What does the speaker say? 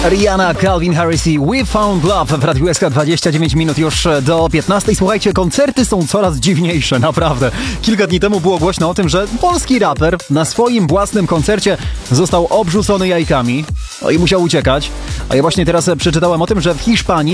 Rihanna, Calvin Harris i We Found Love w Radiu SK 29 minut już do 15. Słuchajcie, koncerty są coraz dziwniejsze, naprawdę. Kilka dni temu było głośno o tym, że polski raper na swoim własnym koncercie został obrzucony jajkami, no i musiał uciekać. A ja właśnie teraz przeczytałem o tym, że w Hiszpanii